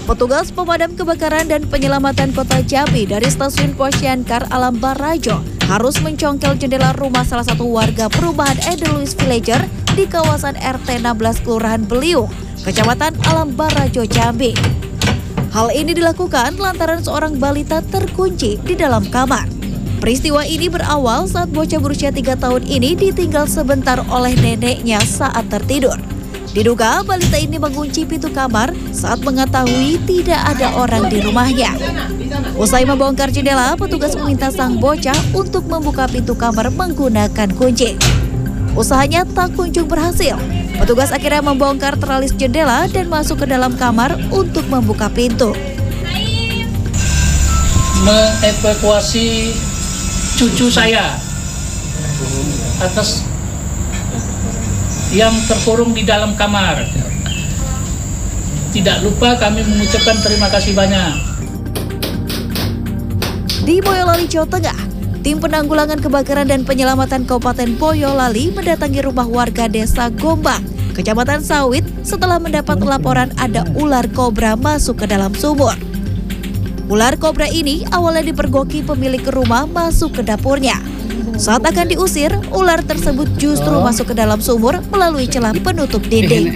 Petugas pemadam kebakaran dan penyelamatan Kota Jambi dari Stasiun Posyandu Alam Barajo harus mencongkel jendela rumah salah satu warga perumahan Edelweiss Villager di kawasan RT 16 Kelurahan Beliung, Kecamatan Alam Barajo, Jambi. Hal ini dilakukan lantaran seorang balita terkunci di dalam kamar. Peristiwa ini berawal saat bocah berusia 3 tahun ini ditinggal sebentar oleh neneknya saat tertidur. Diduga balita ini mengunci pintu kamar saat mengetahui tidak ada orang di rumahnya. Usai membongkar jendela, petugas meminta sang bocah untuk membuka pintu kamar menggunakan kunci. Usahanya tak kunjung berhasil. Petugas akhirnya membongkar teralis jendela dan masuk ke dalam kamar untuk membuka pintu. Mengevakuasi cucu saya atas yang terkurung di dalam kamar. Tidak lupa kami mengucapkan terima kasih banyak. Di Boyolali, Jawa Tengah, tim penanggulangan kebakaran dan penyelamatan Kabupaten Boyolali mendatangi rumah warga Desa Gombang, Kecamatan Sawit setelah mendapat laporan ada ular kobra masuk ke dalam sumur. Ular kobra ini awalnya dipergoki pemilik rumah masuk ke dapurnya. Saat akan diusir, ular tersebut justru masuk ke dalam sumur melalui celah penutup dinding.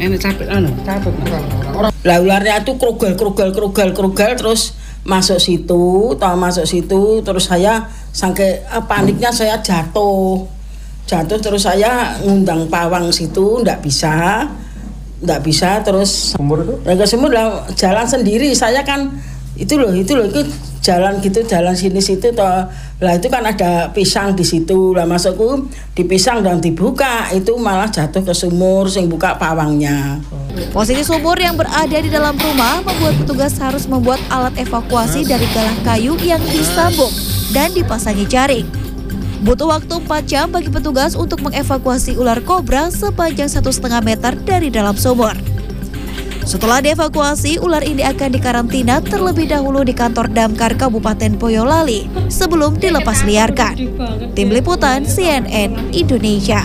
Lah ularnya itu krugal terus masuk situ terus saya sampai paniknya saya jatuh terus saya ngundang pawang situ ndak bisa terus sumur itu ke sumur lah jalan sendiri saya kan itu jalan sini situ toh. Lah itu kan ada pisang di situ. Lah masukku di pisang dan dibuka itu malah jatuh ke sumur sing buka pawangnya. Posisi sumur yang berada di dalam rumah membuat petugas harus membuat alat evakuasi dari galah kayu yang disambung dan dipasangi jaring. Butuh waktu 4 jam bagi petugas untuk mengevakuasi ular kobra sepanjang 1,5 meter dari dalam sumur. Setelah dievakuasi, ular ini akan dikarantina terlebih dahulu di kantor Damkar Kabupaten Boyolali sebelum dilepas liarkan. Tim Liputan CNN Indonesia.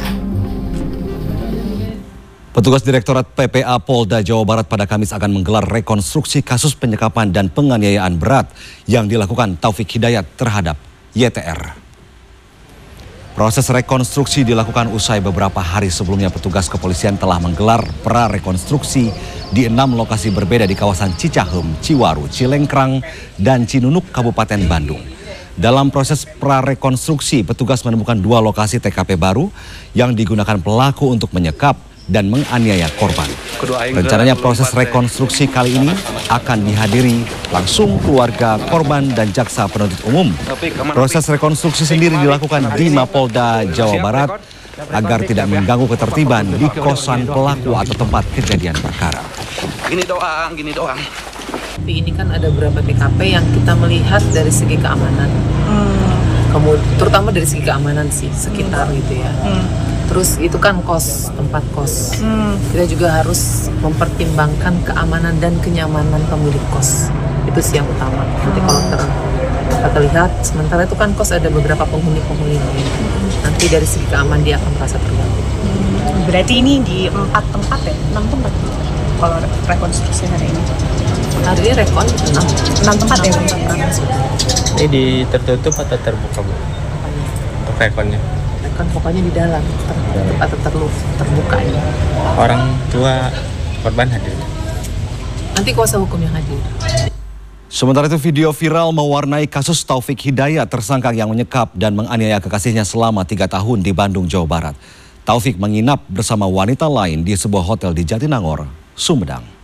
Petugas Direktorat PPA Polda Jawa Barat pada Kamis akan menggelar rekonstruksi kasus penyekapan dan penganiayaan berat yang dilakukan Taufik Hidayat terhadap YTR. Proses rekonstruksi dilakukan usai beberapa hari sebelumnya petugas kepolisian telah menggelar prarekonstruksi di 6 lokasi berbeda di kawasan Cicahem, Ciwaru, Cilengkrang, dan Cinunuk, Kabupaten Bandung. Dalam proses prarekonstruksi, petugas menemukan 2 lokasi TKP baru yang digunakan pelaku untuk menyekap dan menganiaya korban. Rencananya proses rekonstruksi kali ini akan dihadiri langsung keluarga korban dan jaksa penuntut umum. Proses rekonstruksi sendiri dilakukan di Mapolda Jawa Barat agar tidak mengganggu ketertiban di kosan pelaku atau tempat kejadian perkara. Gini doang. Tapi ini kan ada beberapa TKP yang kita melihat dari segi keamanan. Terutama dari segi keamanan sih sekitar gitu ya. Terus itu kan tempat kos. Kita juga harus mempertimbangkan keamanan dan kenyamanan pemilik kos. Itu sih yang utama. Nanti kalau terlihat, sementara itu kan kos ada beberapa penghuni-penghuni. Nanti dari segi keamanan dia akan merasa terganggu. Berarti ini di 4 tempat ya? 6 tempat kalau rekonstruksi hari ini? Hari ini rekon 6 tempat ya? Ini di tertutup atau terbuka, Bu? Untuk rekonnya? Kan pokoknya di dalam, tertutup atau terbuka ya. Orang tua korban hadir? Nanti kuasa hukum yang hadir. Sementara itu video viral mewarnai kasus Taufik Hidayat, tersangka yang menyekap dan menganiaya kekasihnya selama 3 tahun di Bandung, Jawa Barat. Taufik menginap bersama wanita lain di sebuah hotel di Jatinangor, Sumedang.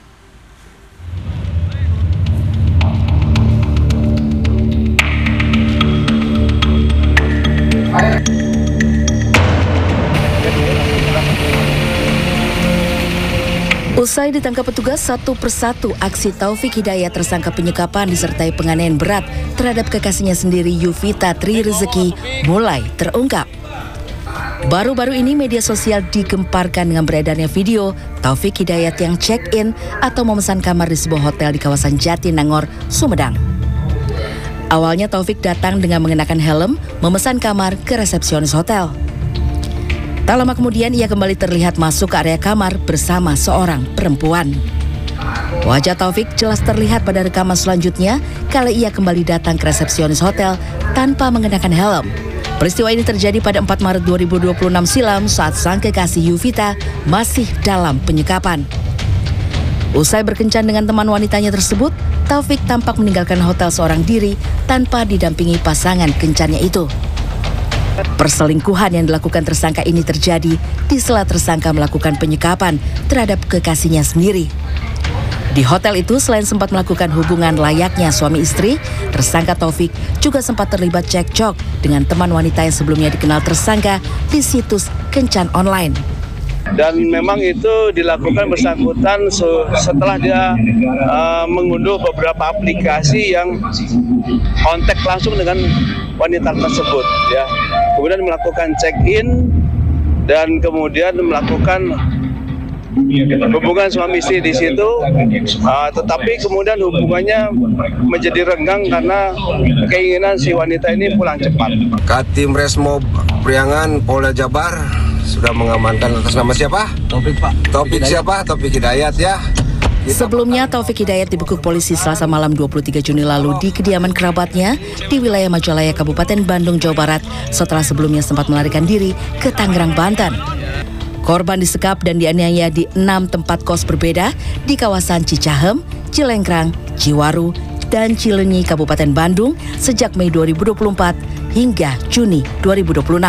Usai ditangkap petugas satu persatu, aksi Taufik Hidayat tersangka penyekapan disertai penganiayaan berat terhadap kekasihnya sendiri Yuvita Tri Rezeki mulai terungkap. Baru-baru ini media sosial digemparkan dengan beredarnya video Taufik Hidayat yang check-in atau memesan kamar di sebuah hotel di kawasan Jatinangor, Sumedang. Awalnya Taufik datang dengan mengenakan helm, memesan kamar ke resepsionis hotel. Tak lama kemudian ia kembali terlihat masuk ke area kamar bersama seorang perempuan. Wajah Taufik jelas terlihat pada rekaman selanjutnya kala ia kembali datang ke resepsionis hotel tanpa mengenakan helm. Peristiwa ini terjadi pada 4 Maret 2026 silam saat sang kekasih Yuvita masih dalam penyekapan. Usai berkencan dengan teman wanitanya tersebut, Taufik tampak meninggalkan hotel seorang diri tanpa didampingi pasangan kencannya itu. Perselingkuhan yang dilakukan tersangka ini terjadi di sela tersangka melakukan penyekapan terhadap kekasihnya sendiri. Di hotel itu selain sempat melakukan hubungan layaknya suami istri, tersangka Taufik juga sempat terlibat cekcok dengan teman wanita yang sebelumnya dikenal tersangka di situs kencan online. Dan memang itu dilakukan bersangkutan setelah dia mengunduh beberapa aplikasi yang kontak langsung dengan wanita tersebut, ya. Kemudian melakukan check-in dan kemudian melakukan hubungan suami istri di situ, tetapi kemudian hubungannya menjadi renggang karena keinginan si wanita ini pulang cepat. Katim Resmob Priangan Polda Jabar sudah mengamankan atas nama siapa? Taufik, Pak. Taufik siapa? Taufik Hidayat, ya. Sebelumnya Taufik Hidayat dibekuk polisi Selasa malam 23 Juni lalu di kediaman kerabatnya di wilayah Majalaya, Kabupaten Bandung, Jawa Barat setelah sebelumnya sempat melarikan diri ke Tangerang, Banten. Korban disekap dan dianiaya di 6 tempat kos berbeda di kawasan Cicahem, Cilengkrang, Ciwaru, dan Cileunyi, Kabupaten Bandung sejak Mei 2024 hingga Juni 2026.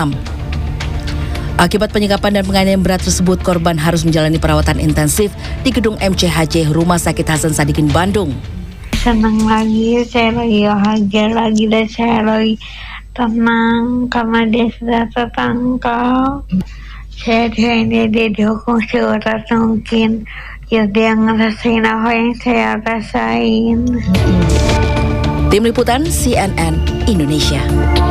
Akibat penyekapan dan penganiayaan berat tersebut, korban harus menjalani perawatan intensif di gedung MCHC Rumah Sakit Hasan Sadikin, Bandung. Senang lagi, saya lagi bahagia lagi dan saya lagi tenang karena dia sudah tertangkap. Saya dia dihukum seberat mungkin, ya dia ngerasain apa yang saya rasain. Tim Liputan CNN Indonesia.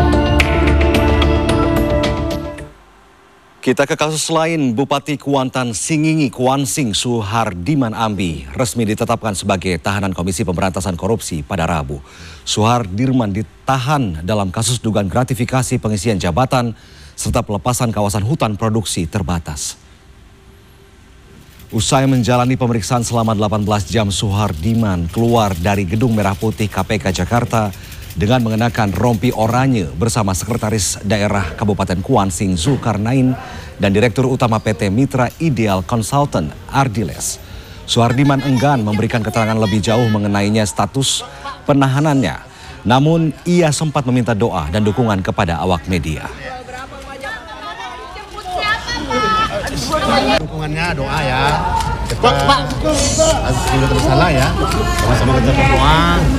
Kita ke kasus lain, Bupati Kuantan Singingi Kuansing Suhardiman Ambi resmi ditetapkan sebagai tahanan Komisi Pemberantasan Korupsi pada Rabu. Suhardiman ditahan dalam kasus dugaan gratifikasi pengisian jabatan serta pelepasan kawasan hutan produksi terbatas. Usai menjalani pemeriksaan selama 18 jam, Suhardiman keluar dari Gedung Merah Putih KPK Jakarta dengan mengenakan rompi oranye bersama Sekretaris Daerah Kabupaten Kuansing Zulkarnain dan Direktur Utama PT Mitra Ideal Consultant Ardiles. Suhardiman enggan memberikan keterangan lebih jauh mengenainya status penahanannya. Namun ia sempat meminta doa dan dukungan kepada awak media. Dukungannya doa ya. Kita tidak bersalah ya. Sama-sama kita berdoa.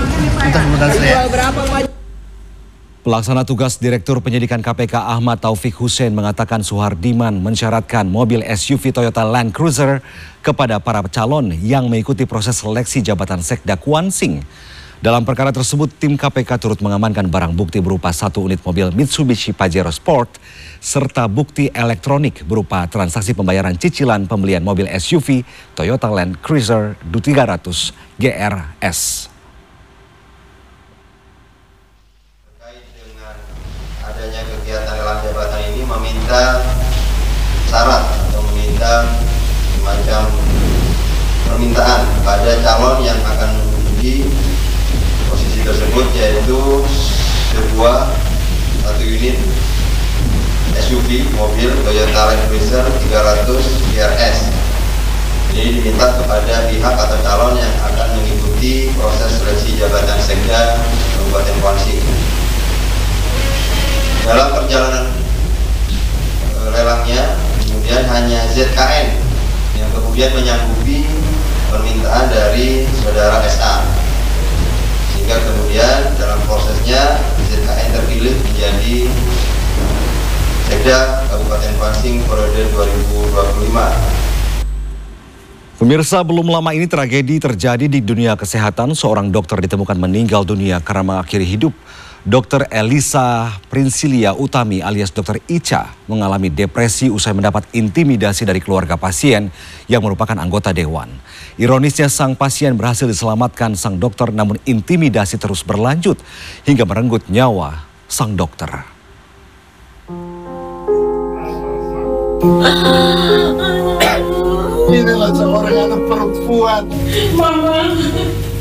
Pelaksana tugas Direktur Penyidikan KPK Ahmad Taufik Hussein mengatakan Suhardiman mensyaratkan mobil SUV Toyota Land Cruiser kepada para calon yang mengikuti proses seleksi jabatan Sekda Kuansing. Dalam perkara tersebut, tim KPK turut mengamankan barang bukti berupa 1 unit mobil Mitsubishi Pajero Sport serta bukti elektronik berupa transaksi pembayaran cicilan pembelian mobil SUV Toyota Land Cruiser 300 GRS. Terkait dengan adanya kegiatan lelang jabatan ini meminta syarat atau meminta semacam permintaan pada calon yang akan menduduki posisi tersebut, yaitu sebuah 1 unit SUV mobil Toyota Land Cruiser 300 GRS. Ini diminta kepada pihak atau calon yang akan mengikuti proses seleksi jabatan Sekda Kabupaten Kuansing. Dalam perjalanan lelangnya, kemudian hanya ZKN yang kemudian menyanggupi permintaan dari saudara SA. Sehingga kemudian dalam prosesnya ZKN terpilih menjadi Sekda Kabupaten Kuansing periode 2025. Pemirsa, belum lama ini tragedi terjadi di dunia kesehatan. Seorang dokter ditemukan meninggal dunia karena mengakhiri hidup. Dr. Elisa Prinsilia Utami alias Dr. Ica mengalami depresi usai mendapat intimidasi dari keluarga pasien yang merupakan anggota dewan. Ironisnya sang pasien berhasil diselamatkan sang dokter, namun intimidasi terus berlanjut hingga merenggut nyawa sang dokter. Inilah seorang anak perempuan. Mama.